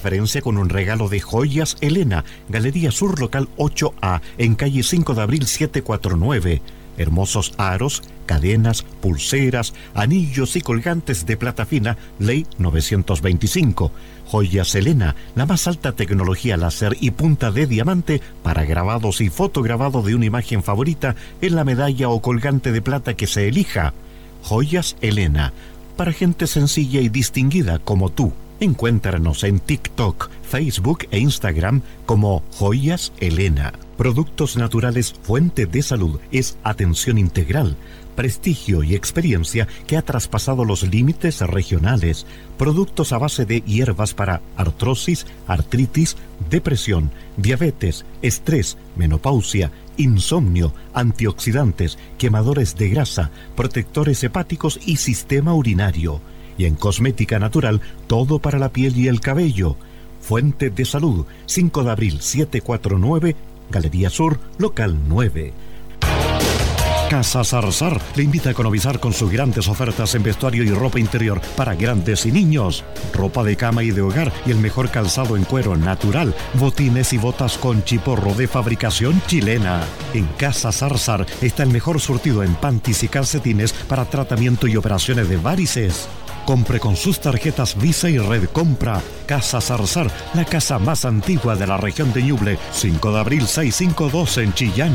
preferencia con un regalo de joyas Elena, Galería Sur Local 8A, en calle 5 de abril 749. Hermosos aros, cadenas, pulseras, anillos y colgantes de plata fina, ley 925. Joyas Elena, la más alta tecnología láser y punta de diamante para grabados y fotograbado de una imagen favorita en la medalla o colgante de plata que se elija. Joyas Elena, para gente sencilla y distinguida como tú. Encuéntranos en TikTok, Facebook e Instagram como Joyas Elena. Productos naturales Fuente de Salud es atención integral, prestigio y experiencia que ha traspasado los límites regionales. Productos a base de hierbas para artrosis, artritis, depresión, diabetes, estrés, menopausia, insomnio, antioxidantes, quemadores de grasa, protectores hepáticos y sistema urinario. Y en cosmética natural, todo para la piel y el cabello. Fuente de Salud, 5 de abril 749, Galería Sur, Local 9. Casa Zarzar le invita a economizar con sus grandes ofertas en vestuario y ropa interior para grandes y niños. Ropa de cama y de hogar y el mejor calzado en cuero natural. Botines y botas con chiporro de fabricación chilena. En Casa Zarzar está el mejor surtido en panties y calcetines para tratamiento y operaciones de varices. Compre con sus tarjetas Visa y Red Compra. Casa Zarzar, la casa más antigua de la región de Ñuble. 5 de abril 652 en Chillán.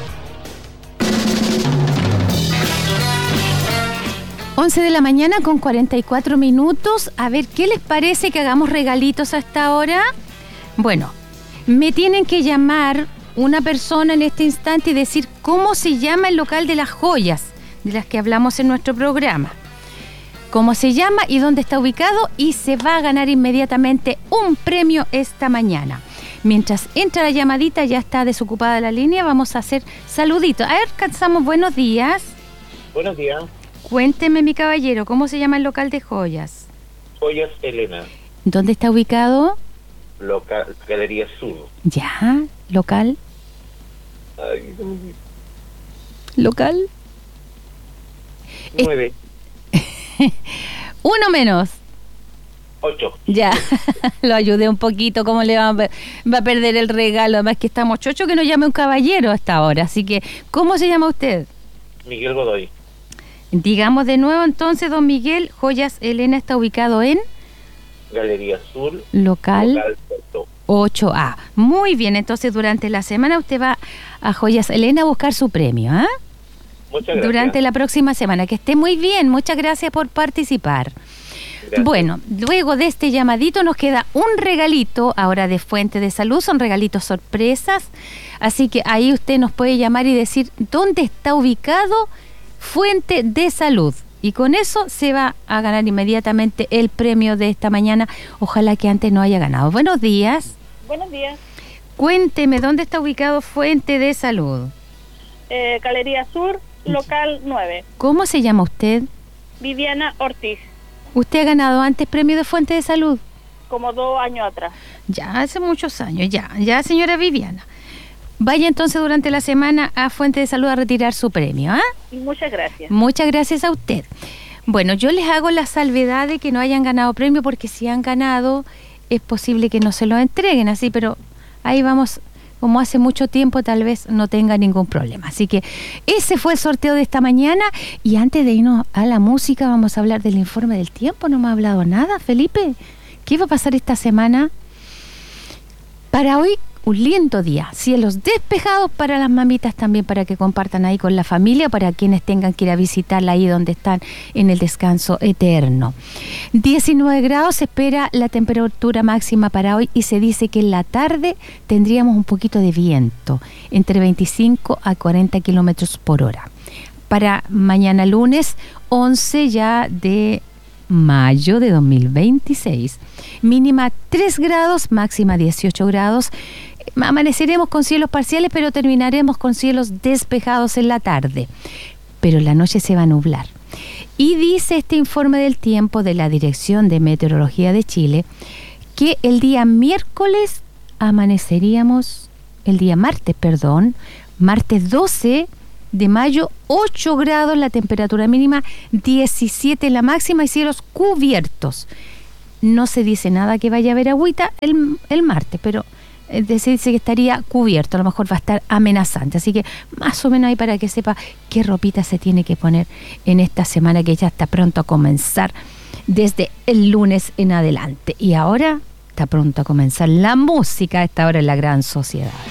11 de la mañana con 44 minutos. A ver, ¿qué les parece que hagamos regalitos a esta hora? Bueno, me tienen que llamar una persona en este instante y decir cómo se llama el local de las joyas, de las que hablamos en nuestro programa. Cómo se llama y dónde está ubicado, y se va a ganar inmediatamente un premio esta mañana. Mientras entra la llamadita, ya está desocupada la línea, vamos a hacer saluditos. A ver, alcanzamos. Buenos días. Buenos días. Cuénteme, mi caballero, ¿cómo se llama el local de joyas? Joyas Elena. ¿Dónde está ubicado? Local, Galería Sur. Ya, local. Ay, ¿Local? 9. Uno menos. 8. Ya, lo ayudé un poquito. ¿Cómo le va a perder el regalo? Además que estamos chocho que nos llame un caballero hasta ahora. Así que, ¿cómo se llama usted? Miguel Godoy. Digamos de nuevo entonces, don Miguel. Joyas Elena está ubicado en Galería Sur. Local 8A. Muy bien, entonces durante la semana usted va a Joyas Elena a buscar su premio, ¿ah? Muchas gracias. Durante la próxima semana. Que esté muy bien. Muchas gracias por participar. Gracias. Bueno, luego de este llamadito nos queda un regalito ahora de Fuente de Salud. Son regalitos sorpresas. Así que ahí usted nos puede llamar y decir dónde está ubicado Fuente de Salud. Y con eso se va a ganar inmediatamente el premio de esta mañana. Ojalá que antes no haya ganado. Buenos días. Buenos días. Cuénteme, ¿dónde está ubicado Fuente de Salud? Galería Sur, Local 9. ¿Cómo se llama usted? Viviana Ortiz. ¿Usted ha ganado antes premio de Fuente de Salud? Como 2 años atrás. Ya, hace muchos años, ya, señora Viviana. Vaya entonces durante la semana a Fuente de Salud a retirar su premio, ¿ah? Muchas gracias. Muchas gracias a usted. Bueno, yo les hago la salvedad de que no hayan ganado premio, porque si han ganado es posible que no se lo entreguen así, pero ahí vamos, como hace mucho tiempo, tal vez no tenga ningún problema. Así que ese fue el sorteo de esta mañana. Y antes de irnos a la música, vamos a hablar del informe del tiempo. No me ha hablado nada, Felipe. ¿Qué va a pasar esta semana? Para hoy, un lindo día, cielos despejados para las mamitas también, para que compartan ahí con la familia, para quienes tengan que ir a visitarla ahí donde están en el descanso eterno. 19 grados se espera la temperatura máxima para hoy, y se dice que en la tarde tendríamos un poquito de viento, entre 25 a 40 kilómetros por hora. Para mañana lunes, 11 ya de mayo de 2026. Mínima 3 grados, máxima 18 grados. Amaneceremos con cielos parciales, pero terminaremos con cielos despejados en la tarde. Pero en la noche se va a nublar. Y dice este informe del tiempo de la Dirección de Meteorología de Chile que el día martes 12 de mayo, 8 grados la temperatura mínima, 17 la máxima y cielos cubiertos. No se dice nada que vaya a haber agüita el martes, pero se dice que estaría cubierto, a lo mejor va a estar amenazante, así que más o menos ahí para que sepa qué ropita se tiene que poner en esta semana que ya está pronto a comenzar desde el lunes en adelante. Y ahora está pronto a comenzar la música a esta hora en la gran sociedad.